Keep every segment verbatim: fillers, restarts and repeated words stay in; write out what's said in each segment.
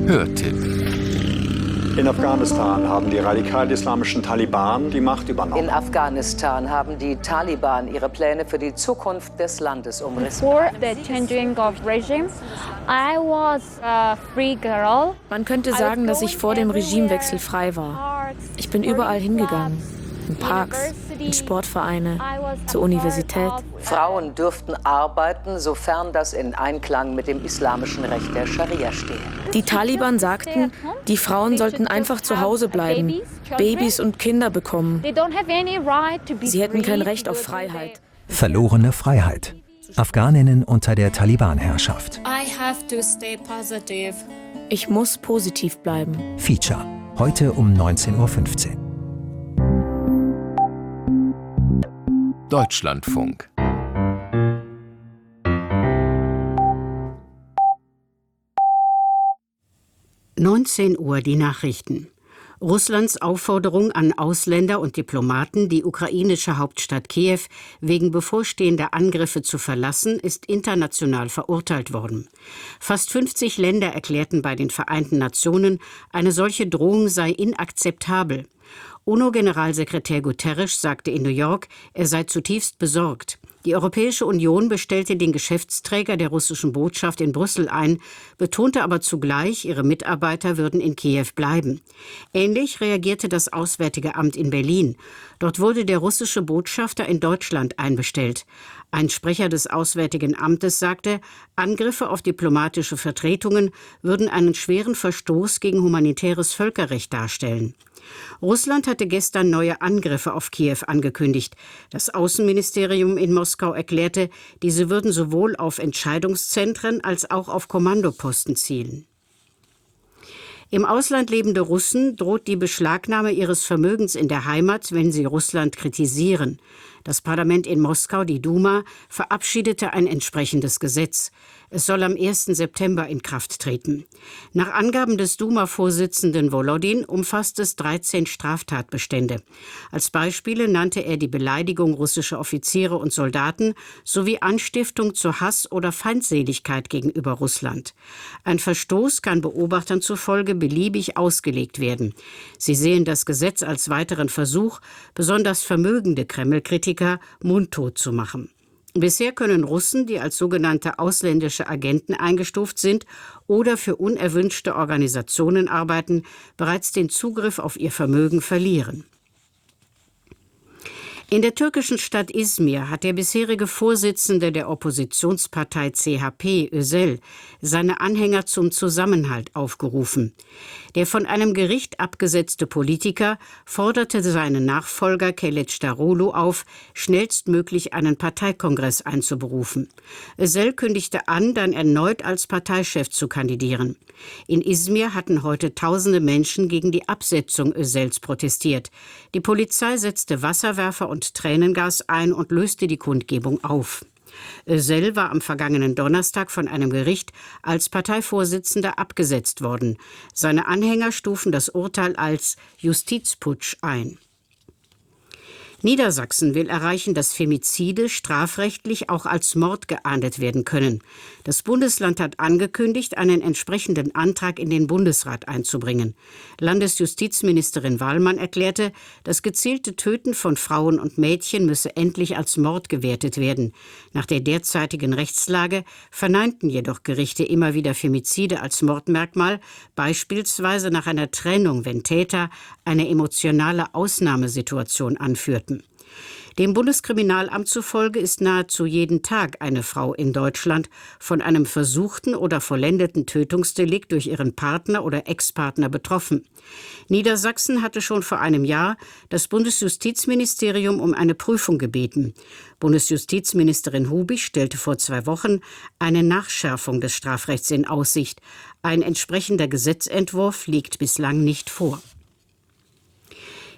Hörtipp. In Afghanistan haben die radikal-islamischen Taliban die Macht übernommen. In Afghanistan haben die Taliban ihre Pläne für die Zukunft des Landes umrissen. Before the changing of regime, I was a free girl. Man könnte sagen, dass ich vor dem Regimewechsel frei war. Ich bin überall hingegangen. In Parks, in Sportvereine, zur Universität. Frauen dürften arbeiten, sofern das in Einklang mit dem islamischen Recht der Scharia stehe. Die Taliban sagten, die Frauen sollten einfach zu Hause bleiben, Babys und Kinder bekommen. Sie hätten kein Recht auf Freiheit. Verlorene Freiheit. Afghaninnen unter der Taliban-Herrschaft. Ich muss positiv bleiben. Feature. Heute um neunzehn Uhr fünfzehn. Deutschlandfunk. neunzehn Uhr die Nachrichten. Russlands Aufforderung an Ausländer und Diplomaten, die ukrainische Hauptstadt Kiew wegen bevorstehender Angriffe zu verlassen, ist international verurteilt worden. Fast fünfzig Länder erklärten bei den Vereinten Nationen, eine solche Drohung sei inakzeptabel. UNO-Generalsekretär Guterres sagte in New York, er sei zutiefst besorgt. Die Europäische Union bestellte den Geschäftsträger der russischen Botschaft in Brüssel ein, betonte aber zugleich, ihre Mitarbeiter würden in Kiew bleiben. Ähnlich reagierte das Auswärtige Amt in Berlin. Dort wurde der russische Botschafter in Deutschland einbestellt. Ein Sprecher des Auswärtigen Amtes sagte, Angriffe auf diplomatische Vertretungen würden einen schweren Verstoß gegen humanitäres Völkerrecht darstellen. Russland hatte gestern neue Angriffe auf Kiew angekündigt. Das Außenministerium in Moskau erklärte, diese würden sowohl auf Entscheidungszentren als auch auf Kommandoposten zielen. Im Ausland lebende Russen droht die Beschlagnahme ihres Vermögens in der Heimat, wenn sie Russland kritisieren. Das Parlament in Moskau, die Duma, verabschiedete ein entsprechendes Gesetz. Es soll am ersten September in Kraft treten. Nach Angaben des Duma-Vorsitzenden Volodin umfasst es dreizehn Straftatbestände. Als Beispiele nannte er die Beleidigung russischer Offiziere und Soldaten sowie Anstiftung zu Hass oder Feindseligkeit gegenüber Russland. Ein Verstoß kann Beobachtern zufolge beliebig ausgelegt werden. Sie sehen das Gesetz als weiteren Versuch, besonders vermögende Kreml-Kritiker mundtot zu machen. Bisher können Russen, die als sogenannte ausländische Agenten eingestuft sind oder für unerwünschte Organisationen arbeiten, bereits den Zugriff auf ihr Vermögen verlieren. In der türkischen Stadt Izmir hat der bisherige Vorsitzende der Oppositionspartei C H P, Özel, seine Anhänger zum Zusammenhalt aufgerufen. Der von einem Gericht abgesetzte Politiker forderte seinen Nachfolger Kılıçdaroğlu auf, schnellstmöglich einen Parteikongress einzuberufen. Özel kündigte an, dann erneut als Parteichef zu kandidieren. In Izmir hatten heute tausende Menschen gegen die Absetzung Özels protestiert. Die Polizei setzte Wasserwerfer und Tränengas ein und löste die Kundgebung auf. Özel war am vergangenen Donnerstag von einem Gericht als Parteivorsitzender abgesetzt worden. Seine Anhänger stufen das Urteil als Justizputsch ein. Niedersachsen will erreichen, dass Femizide strafrechtlich auch als Mord geahndet werden können. Das Bundesland hat angekündigt, einen entsprechenden Antrag in den Bundesrat einzubringen. Landesjustizministerin Wahlmann erklärte, das gezielte Töten von Frauen und Mädchen müsse endlich als Mord gewertet werden. Nach der derzeitigen Rechtslage verneinten jedoch Gerichte immer wieder Femizide als Mordmerkmal, beispielsweise nach einer Trennung, wenn Täter eine emotionale Ausnahmesituation anführten. Dem Bundeskriminalamt zufolge ist nahezu jeden Tag eine Frau in Deutschland von einem versuchten oder vollendeten Tötungsdelikt durch ihren Partner oder Ex-Partner betroffen. Niedersachsen hatte schon vor einem Jahr das Bundesjustizministerium um eine Prüfung gebeten. Bundesjustizministerin Hubig stellte vor zwei Wochen eine Nachschärfung des Strafrechts in Aussicht. Ein entsprechender Gesetzentwurf liegt bislang nicht vor.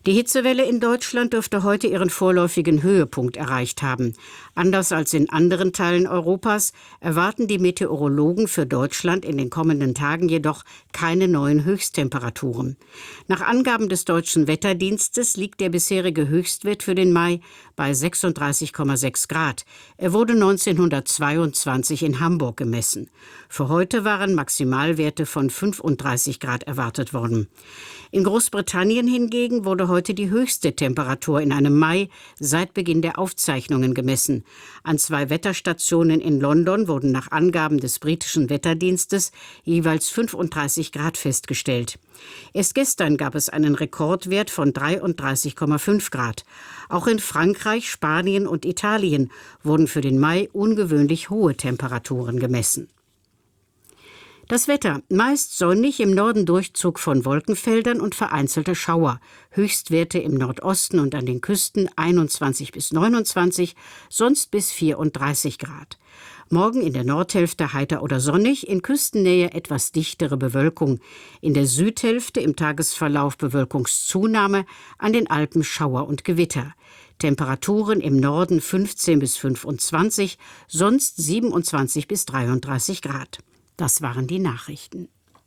Die Hitzewelle in Deutschland dürfte heute ihren vorläufigen Höhepunkt erreicht haben. Anders als in anderen Teilen Europas erwarten die Meteorologen für Deutschland in den kommenden Tagen jedoch keine neuen Höchsttemperaturen. Nach Angaben des Deutschen Wetterdienstes liegt der bisherige Höchstwert für den Mai bei sechsunddreißig Komma sechs Grad. Er wurde neunzehnhundertzweiundzwanzig in Hamburg gemessen. Für heute waren Maximalwerte von fünfunddreißig Grad erwartet worden. In Großbritannien hingegen wurde heute die höchste Temperatur in einem Mai seit Beginn der Aufzeichnungen gemessen. An zwei Wetterstationen in London wurden nach Angaben des britischen Wetterdienstes jeweils fünfunddreißig Grad festgestellt. Erst gestern gab es einen Rekordwert von dreiunddreißig Komma fünf Grad. Auch in Frankreich, Spanien und Italien wurden für den Mai ungewöhnlich hohe Temperaturen gemessen. Das Wetter: meist sonnig, im Norden Durchzug von Wolkenfeldern und vereinzelte Schauer. Höchstwerte im Nordosten und an den Küsten einundzwanzig bis neunundzwanzig, sonst bis vierunddreißig Grad. Morgen in der Nordhälfte heiter oder sonnig, in Küstennähe etwas dichtere Bewölkung. In der Südhälfte im Tagesverlauf Bewölkungszunahme, an den Alpen Schauer und Gewitter. Temperaturen im Norden fünfzehn bis fünfundzwanzig, sonst siebenundzwanzig bis dreiunddreißig Grad. Das waren die Nachrichten.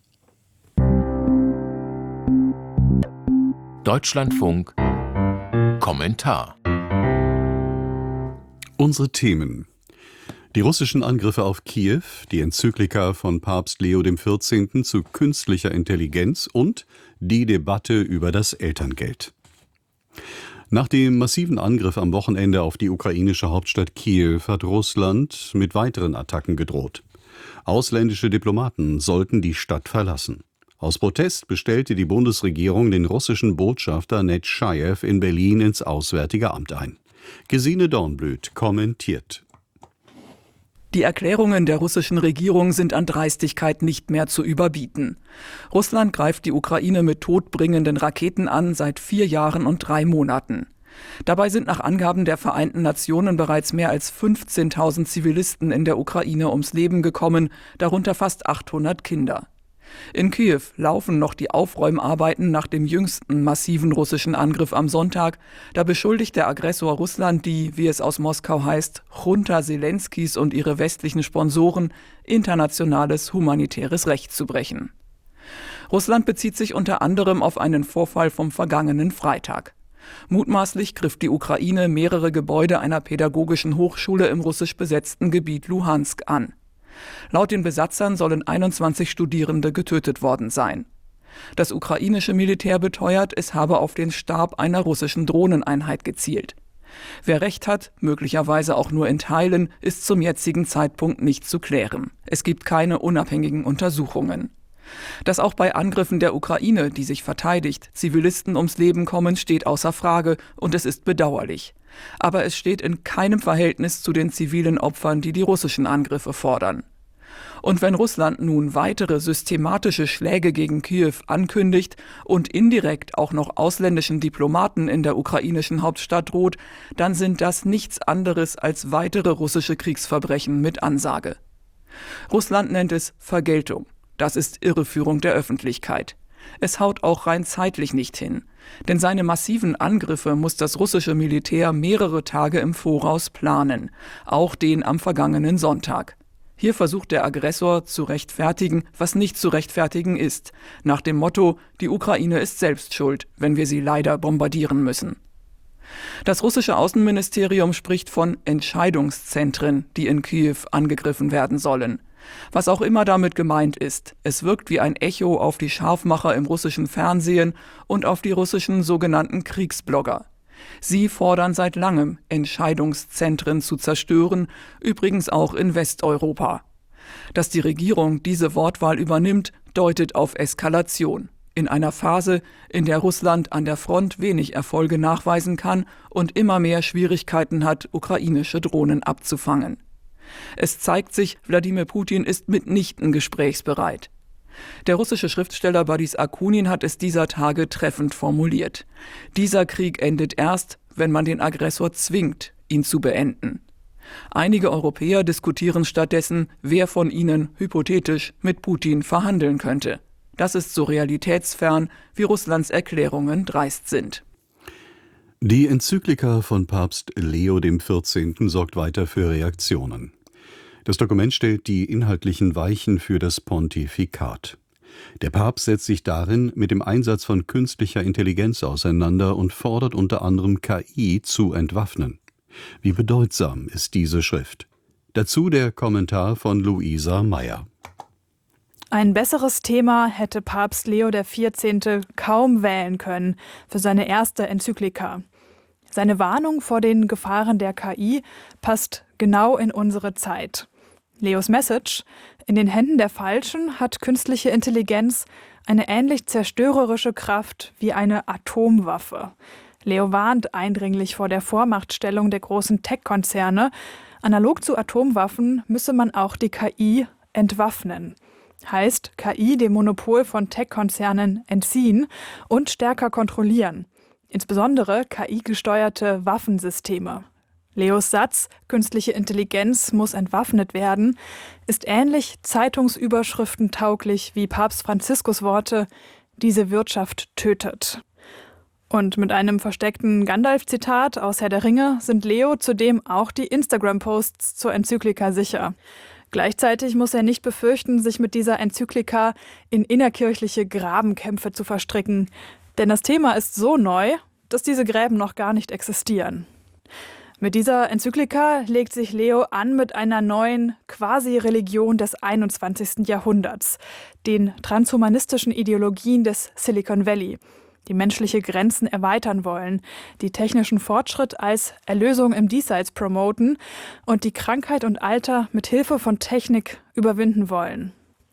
Deutschlandfunk Kommentar. Unsere Themen: Die russischen Angriffe auf Kiew, die Enzyklika von Papst Leo der vierzehnte. Zu künstlicher Intelligenz und die Debatte über das Elterngeld. Nach dem massiven Angriff am Wochenende auf die ukrainische Hauptstadt Kiew hat Russland mit weiteren Attacken gedroht. Ausländische Diplomaten sollten die Stadt verlassen. Aus Protest bestellte die Bundesregierung den russischen Botschafter Netschajew in Berlin ins Auswärtige Amt ein. Gesine Dornblüt kommentiert. Die Erklärungen der russischen Regierung sind an Dreistigkeit nicht mehr zu überbieten. Russland greift die Ukraine mit todbringenden Raketen an seit vier Jahren und drei Monaten. Dabei sind nach Angaben der Vereinten Nationen bereits mehr als fünfzehntausend Zivilisten in der Ukraine ums Leben gekommen, darunter fast achthundert Kinder. In Kiew laufen noch die Aufräumarbeiten nach dem jüngsten massiven russischen Angriff am Sonntag. Da beschuldigt der Aggressor Russland die, wie es aus Moskau heißt, Junta Selenskys und ihre westlichen Sponsoren, internationales humanitäres Recht zu brechen. Russland bezieht sich unter anderem auf einen Vorfall vom vergangenen Freitag. Mutmaßlich griff die Ukraine mehrere Gebäude einer pädagogischen Hochschule im russisch besetzten Gebiet Luhansk an. Laut den Besatzern sollen einundzwanzig Studierende getötet worden sein. Das ukrainische Militär beteuert, es habe auf den Stab einer russischen Drohneneinheit gezielt. Wer Recht hat, möglicherweise auch nur in Teilen, ist zum jetzigen Zeitpunkt nicht zu klären. Es gibt keine unabhängigen Untersuchungen. Dass auch bei Angriffen der Ukraine, die sich verteidigt, Zivilisten ums Leben kommen, steht außer Frage und es ist bedauerlich. Aber es steht in keinem Verhältnis zu den zivilen Opfern, die die russischen Angriffe fordern. Und wenn Russland nun weitere systematische Schläge gegen Kiew ankündigt und indirekt auch noch ausländischen Diplomaten in der ukrainischen Hauptstadt droht, dann sind das nichts anderes als weitere russische Kriegsverbrechen mit Ansage. Russland nennt es Vergeltung. Das ist Irreführung der Öffentlichkeit. Es haut auch rein zeitlich nicht hin. Denn seine massiven Angriffe muss das russische Militär mehrere Tage im Voraus planen. Auch den am vergangenen Sonntag. Hier versucht der Aggressor zu rechtfertigen, was nicht zu rechtfertigen ist. Nach dem Motto, die Ukraine ist selbst schuld, wenn wir sie leider bombardieren müssen. Das russische Außenministerium spricht von Entscheidungszentren, die in Kiew angegriffen werden sollen. Was auch immer damit gemeint ist, es wirkt wie ein Echo auf die Scharfmacher im russischen Fernsehen und auf die russischen sogenannten Kriegsblogger. Sie fordern seit langem, Entscheidungszentren zu zerstören, übrigens auch in Westeuropa. Dass die Regierung diese Wortwahl übernimmt, deutet auf Eskalation. In einer Phase, in der Russland an der Front wenig Erfolge nachweisen kann und immer mehr Schwierigkeiten hat, ukrainische Drohnen abzufangen. Es zeigt sich, Wladimir Putin ist mitnichten gesprächsbereit. Der russische Schriftsteller Boris Akunin hat es dieser Tage treffend formuliert. Dieser Krieg endet erst, wenn man den Aggressor zwingt, ihn zu beenden. Einige Europäer diskutieren stattdessen, wer von ihnen hypothetisch mit Putin verhandeln könnte. Das ist so realitätsfern, wie Russlands Erklärungen dreist sind. Die Enzyklika von Papst Leo der vierzehnte. Sorgt weiter für Reaktionen. Das Dokument stellt die inhaltlichen Weichen für das Pontifikat. Der Papst setzt sich darin mit dem Einsatz von künstlicher Intelligenz auseinander und fordert unter anderem K I zu entwaffnen. Wie bedeutsam ist diese Schrift? Dazu der Kommentar von Luisa Meyer. Ein besseres Thema hätte Papst Leo der vierzehnte. Kaum wählen können für seine erste Enzyklika. Seine Warnung vor den Gefahren der K I passt genau in unsere Zeit. Leos Message: In den Händen der Falschen hat künstliche Intelligenz eine ähnlich zerstörerische Kraft wie eine Atomwaffe. Leo warnt eindringlich vor der Vormachtstellung der großen Tech-Konzerne. Analog zu Atomwaffen müsse man auch die K I entwaffnen. Heißt, K I dem Monopol von Tech-Konzernen entziehen und stärker kontrollieren. Insbesondere K I-gesteuerte Waffensysteme. Leos Satz, künstliche Intelligenz muss entwaffnet werden, ist ähnlich zeitungsüberschriftentauglich wie Papst Franziskus Worte, diese Wirtschaft tötet. Und mit einem versteckten Gandalf-Zitat aus Herr der Ringe sind Leo zudem auch die Instagram-Posts zur Enzyklika sicher. Gleichzeitig muss er nicht befürchten, sich mit dieser Enzyklika in innerkirchliche Grabenkämpfe zu verstricken. Denn das Thema ist so neu, dass diese Gräben noch gar nicht existieren. Mit dieser Enzyklika legt sich Leo an mit einer neuen Quasi-Religion des einundzwanzigsten. Jahrhunderts, den transhumanistischen Ideologien des Silicon Valley, die menschliche Grenzen erweitern wollen, die technischen Fortschritt als Erlösung im Diesseits promoten und die Krankheit und Alter mit Hilfe von Technik überwinden wollen.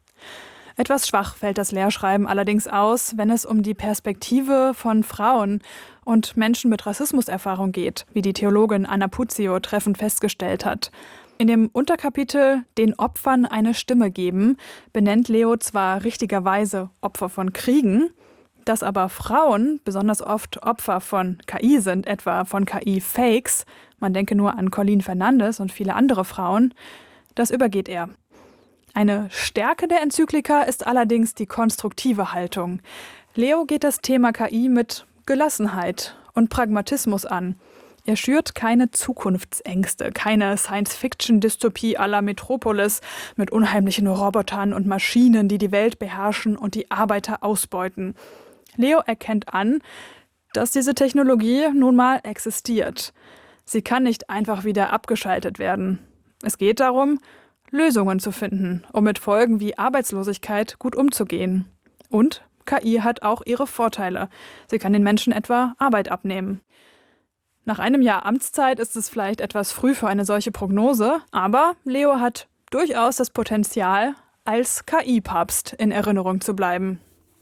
Etwas schwach fällt das Lehrschreiben allerdings aus, wenn es um die Perspektive von Frauen und Menschen mit Rassismuserfahrung geht, wie die Theologin Anna Puzio treffend festgestellt hat. In dem Unterkapitel »Den Opfern eine Stimme geben« benennt Leo zwar richtigerweise Opfer von Kriegen, dass aber Frauen besonders oft Opfer von K I sind, etwa von K I-Fakes, man denke nur an Colleen Fernandes und viele andere Frauen, das übergeht er. Eine Stärke der Enzyklika ist allerdings die konstruktive Haltung. Leo geht das Thema K I mit Gelassenheit und Pragmatismus an. Er schürt keine Zukunftsängste, keine Science-Fiction-Dystopie à la Metropolis mit unheimlichen Robotern und Maschinen, die die Welt beherrschen und die Arbeiter ausbeuten. Leo erkennt an, dass diese Technologie nun mal existiert. Sie kann nicht einfach wieder abgeschaltet werden. Es geht darum, Lösungen zu finden, um mit Folgen wie Arbeitslosigkeit gut umzugehen. Und K I hat auch ihre Vorteile. Sie kann den Menschen etwa Arbeit abnehmen. Nach einem Jahr Amtszeit ist es vielleicht etwas früh für eine solche Prognose, aber Leo hat durchaus das Potenzial, als K I-Papst in Erinnerung zu bleiben.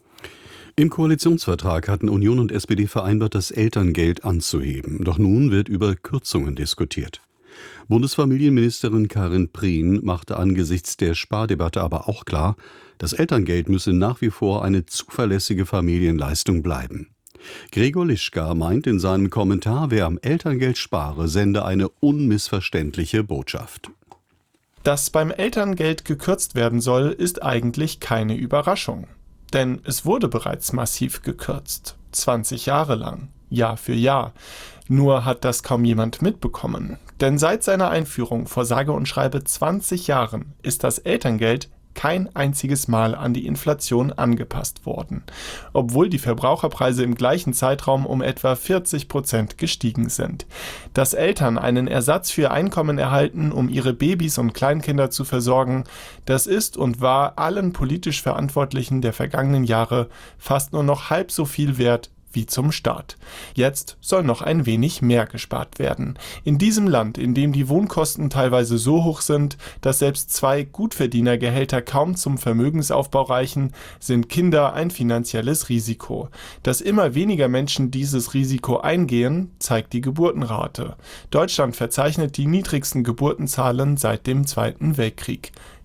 Im Koalitionsvertrag hatten Union und S P D vereinbart, das Elterngeld anzuheben. Doch nun wird über Kürzungen diskutiert. Bundesfamilienministerin Karin Prien machte angesichts der Spardebatte aber auch klar, das Elterngeld müsse nach wie vor eine zuverlässige Familienleistung bleiben. Gregor Lischka meint in seinem Kommentar, wer am Elterngeld spare, sende eine unmissverständliche Botschaft. Dass beim Elterngeld gekürzt werden soll, ist eigentlich keine Überraschung. Denn es wurde bereits massiv gekürzt. zwanzig Jahre lang. Jahr für Jahr. Nur hat das kaum jemand mitbekommen. Denn seit seiner Einführung vor sage und schreibe zwanzig Jahren ist das Elterngeld kein einziges Mal an die Inflation angepasst worden, obwohl die Verbraucherpreise im gleichen Zeitraum um etwa vierzig Prozent gestiegen sind. Dass Eltern einen Ersatz für Einkommen erhalten, um ihre Babys und Kleinkinder zu versorgen, das ist und war allen politisch Verantwortlichen der vergangenen Jahre fast nur noch halb so viel wert wie zum Start. Jetzt soll noch ein wenig mehr gespart werden. In diesem Land, in dem die Wohnkosten teilweise so hoch sind, dass selbst zwei Gutverdienergehälter kaum zum Vermögensaufbau reichen, sind Kinder ein finanzielles Risiko. Dass immer weniger Menschen dieses Risiko eingehen, zeigt die Geburtenrate. Deutschland verzeichnet die niedrigsten Geburtenzahlen seit dem Zweiten Weltkrieg.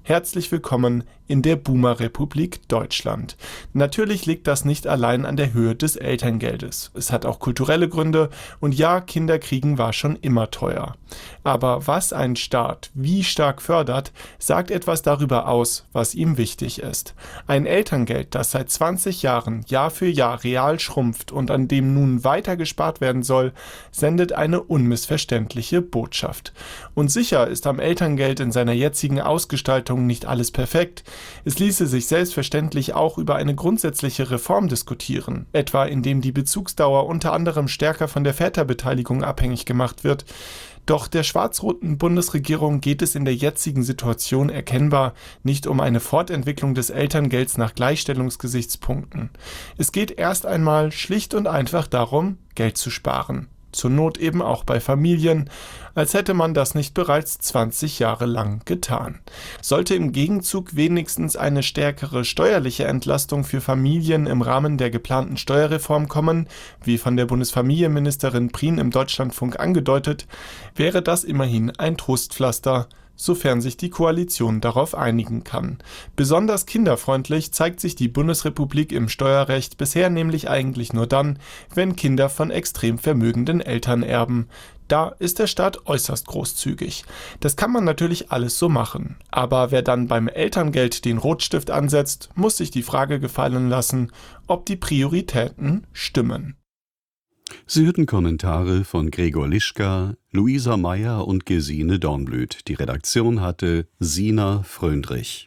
Herzlich willkommen in der Boomer-Republik Deutschland. Natürlich liegt das nicht allein an der Höhe des Elterngeldes. Es hat auch kulturelle Gründe und ja, Kinderkriegen war schon immer teuer. Aber was ein Staat wie stark fördert, sagt etwas darüber aus, was ihm wichtig ist. Ein Elterngeld, das seit zwanzig Jahren Jahr für Jahr real schrumpft und an dem nun weiter gespart werden soll, sendet eine unmissverständliche Botschaft. Und sicher ist am Elterngeld in seiner jetzigen Ausgestaltung nicht alles perfekt. Es ließe sich selbstverständlich auch über eine grundsätzliche Reform diskutieren, etwa indem die Bezugsdauer unter anderem stärker von der Väterbeteiligung abhängig gemacht wird. Doch der schwarz-roten Bundesregierung geht es in der jetzigen Situation erkennbar nicht um eine Fortentwicklung des Elterngelds nach Gleichstellungsgesichtspunkten. Es geht erst einmal schlicht und einfach darum, Geld zu sparen. Zur Not eben auch bei Familien, als hätte man das nicht bereits zwanzig Jahre lang getan. Sollte im Gegenzug wenigstens eine stärkere steuerliche Entlastung für Familien im Rahmen der geplanten Steuerreform kommen, wie von der Bundesfamilienministerin Prien im Deutschlandfunk angedeutet, wäre das immerhin ein Trostpflaster, sofern sich die Koalition darauf einigen kann. Besonders kinderfreundlich zeigt sich die Bundesrepublik im Steuerrecht bisher nämlich eigentlich nur dann, wenn Kinder von extrem vermögenden Eltern erben. Da ist der Staat äußerst großzügig. Das kann man natürlich alles so machen. Aber wer dann beim Elterngeld den Rotstift ansetzt, muss sich die Frage gefallen lassen, ob die Prioritäten stimmen. Sie hörten Kommentare von Gregor Lischka, Luisa Meyer und Gesine Dornblüt. Die Redaktion hatte Sina Fröndrich.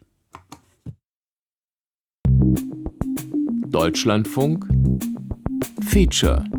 Deutschlandfunk Feature